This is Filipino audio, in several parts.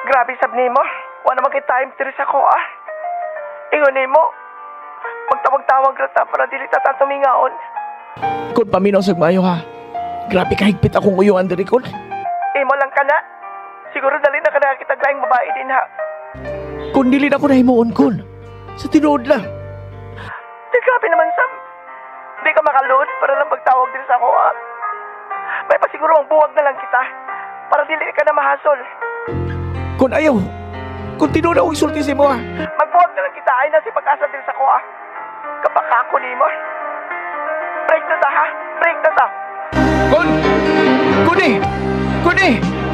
Grabe sab nimo. Wala naman kay time diri sa ko ah. Ingon nimo. Magtawag-tawag ra ta para dili ta tumingaon. Kun paminaw sag maayo ha. Grabe kahigpit akong uyuan diri kun. Imo lang kana. Siguro dali na kada kita laing babae din ha. Kun dili na ko nahimuon kun. Sa tinuod lang. Di grabe naman Sam. Di ka makalood para lang pagtawag din sa ako ah. May pa siguro ang buwag na lang kita para dili ka na mahasol. Kun ayaw. Kun tinuod akong isulti sa mo ha. Magbuwag na lang kita ay na si pag-asa din sa ko ah. Kapag ako nimo. Break na ta ha. Break na ta. Kun! Kuni! Kuni!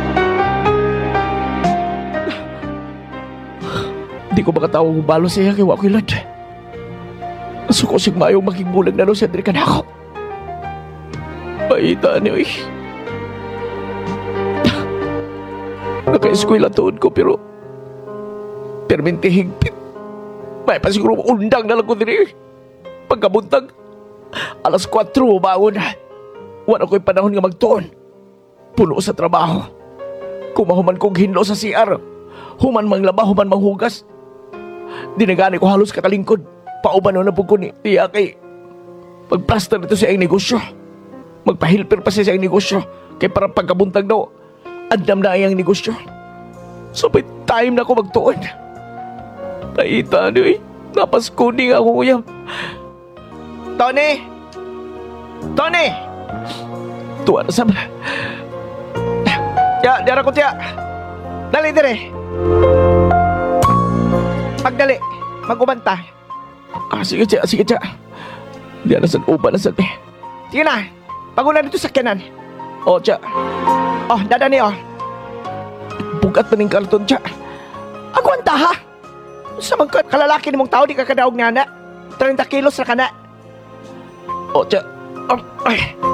Di ko makatawag mo balo siya kay Wakilad. Suko sig mayong makigbulag na no siya diri ka na ako. Paita niyo eh. Naka-eskwela tuod ko pero permente higpit. May pa siguro undang na lang ko diri. Pagkabuntag, alas 4 bangon. Wala ko'y panahon nga magtuon. Puno sa trabaho. Kumahuman kong hinlo sa CR. Human manglaba, human manghugas. Dinagani ko halos kakalingkod. Pauban na po ko ni Tiya kay pagplaster nito sa iyang negosyo. Magpahilper pa siya sa iyang negosyo. Kay para pagkabuntag daw, andam na iyang negosyo. So may time na ko magtuon. Naita niyo eh. Napaskuni nga ako kuya. Tony! Tony! Tuwa na sa... Ya, diara ko tiya. Dali, dire. Pagdali, mag-umanta. Sige tiya, sige tiya. Diara sa uba na sa... Sige na, pagulan dito sa kanan. O, tiya. Oh, dada niyo. Bugat pa ning karton, tiya. Agwanta, ha? Sa mga kalalaki ni mong tao, di ka kadaog na na. 30 kilos na ka na. O, tiya. Ay.